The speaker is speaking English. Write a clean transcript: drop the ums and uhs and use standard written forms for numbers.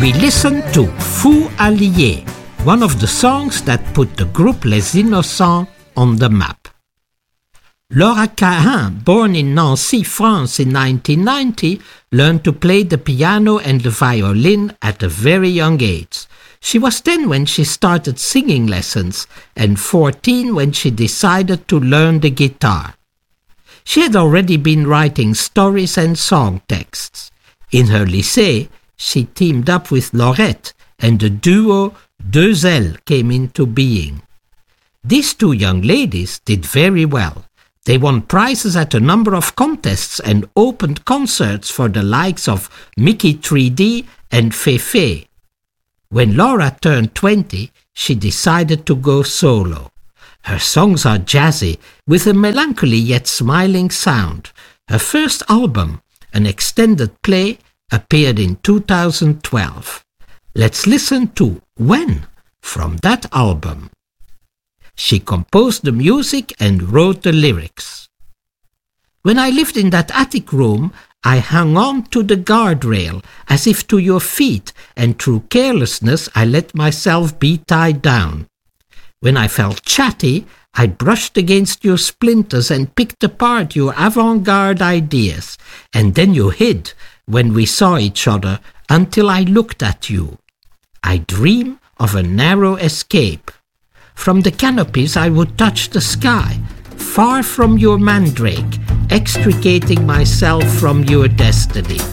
we listen to Fou Allié, one of the songs that put the group Les Innocents on the map. Laura Cahin, born in Nancy, France in 1990, learned to play the piano and the violin at a very young age. She was 10 when she started singing lessons and 14 when she decided to learn the guitar. She had already been writing stories and song texts. In her lycée, she teamed up with Laurette and the duo Deux Ailes came into being. These two young ladies did very well. They won prizes at a number of contests and opened concerts for the likes of Mickey 3D and Fefe. When Laura turned 20, she decided to go solo. Her songs are jazzy, with a melancholy yet smiling sound. Her first album, an extended play, appeared in 2012. Let's listen to When from that album. She composed the music and wrote the lyrics. When I lived in that attic room, I hung on to the guardrail as if to your feet, and through carelessness I let myself be tied down. When I felt chatty, I brushed against your splinters and picked apart your avant-garde ideas, and then you hid when we saw each other until I looked at you. I dream of a narrow escape. From the canopies I would touch the sky, far from your mandrake, extricating myself from your destiny.